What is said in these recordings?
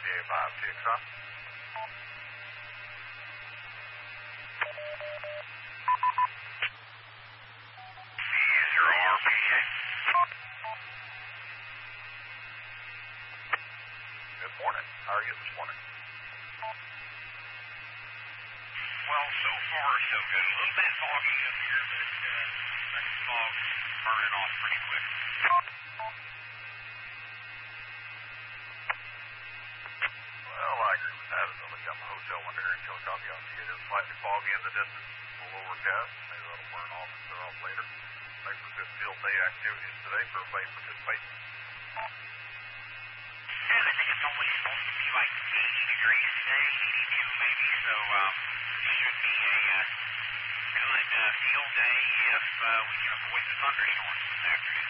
PA5 TXI. Zero RPA. Good morning. How are you this morning? Well, so far so good. A little bit foggy up here, but fog burning off pretty quick. Well, I agree with that. As I look out my hotel window here in Chillicothe, I see it is slightly foggy in the distance, a little overcast. Maybe that'll burn off and clear off later. Make for good field day activities today for everybody participating. And I think it's only supposed to be like 80 degrees today, 82 maybe, so should be a good field day if we can avoid the thunderstorms this afternoon.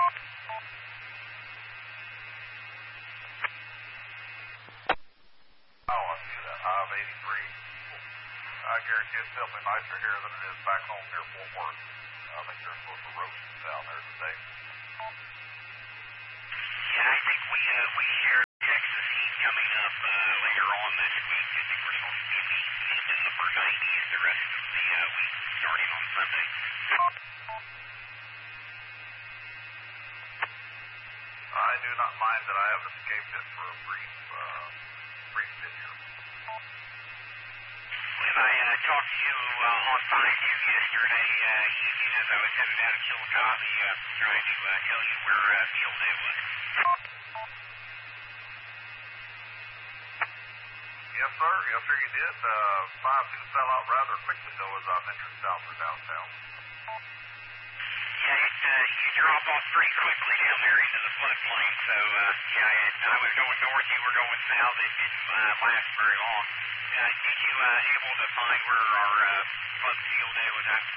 Oh, I see that. High of 83. I guarantee it's definitely nicer here than it is back home near Fort Worth. I think they're supposed to roast down there today. Yeah, I think we share Texas heat coming up later on this week. I think we're supposed to be in the upper 90s the rest of the week, starting on Sunday. I do not mind that I have escaped it for a brief bit here. When I talked to you on 5 News yesterday evening as I was headed out of Chillicothe, trying to tell you where field day was. Yes, sir. Yes, sir, you did. 5 do sell out rather quickly, though, as I ventured south or downtown. Yeah, you drop off pretty quickly down there into the floodplain, so, yeah, I was going north, you were going south, it didn't last very long. Did you able to find where our fun field day was at?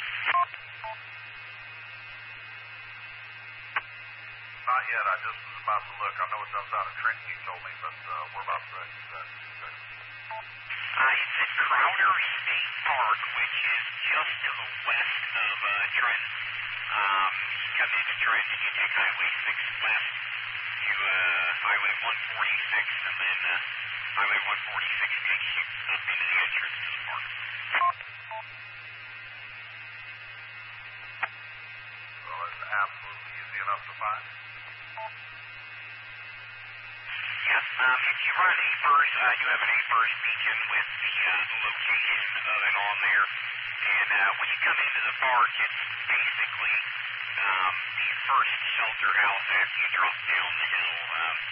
Not yet. I just was about to look. I know it's outside of Trenton, you told me, but whereabouts is that? It's at Crowder State Park, which is just to the west of Trenton. You come into Trenton and you take Highway 6 west to Highway 146, and then Highway 146 takes you up into the entrance to the park. Well, it's absolutely easy enough to find. Yes, if you run AFERS, you have an AFERS beacon with the location of it on there. And when you come into the park, it's basically the first shelter house after you drop down the hill.